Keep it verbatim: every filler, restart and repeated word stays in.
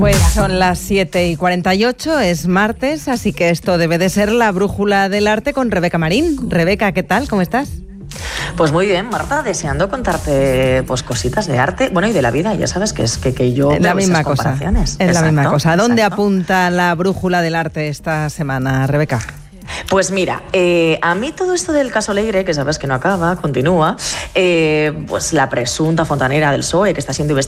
Pues son las siete y cuarenta y ocho, es martes, así que esto debe de ser la brújula del arte con Rebeca Marín. Rebeca, ¿qué tal? ¿Cómo estás? Pues muy bien, Marta, deseando contarte pues cositas de arte, bueno, y de la vida. Ya sabes que es que, que yo es la misma cosa. Es exacto, la misma cosa. ¿Dónde exacto. apunta la brújula del arte esta semana, Rebeca? Pues mira, eh, a mí todo esto del caso Alegre, que sabes que no acaba, continúa, eh, pues la presunta fontanera del P S O E que está siendo investigada